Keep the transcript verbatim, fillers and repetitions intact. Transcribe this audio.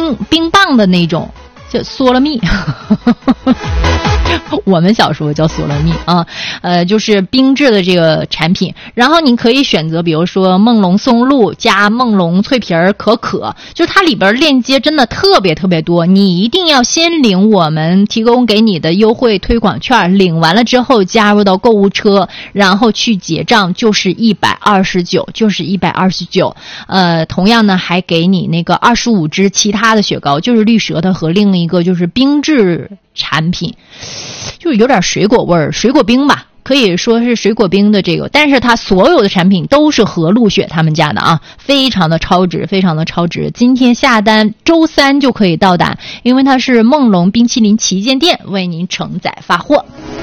冰冰棒的那种，叫嗦了蜜。我们小时候叫索乐蜜啊，呃，就是冰制的这个产品。然后你可以选择，比如说梦龙松露加梦龙脆皮儿可可，就是它里边链接真的特别特别多。你一定要先领我们提供给你的优惠推广券，领完了之后加入到购物车，然后去结账，就是一百二十九，就是一百二十九。呃，同样呢，还给你那个二十五支其他的雪糕，就是绿舌头和另一个就是冰制产品，就是有点水果味儿，水果冰吧，可以说是水果冰的这个，但是它所有的产品都是和路雪他们家的啊，非常的超值，非常的超值。今天下单，周三就可以到达，因为它是梦龙冰淇淋旗舰店为您承载发货。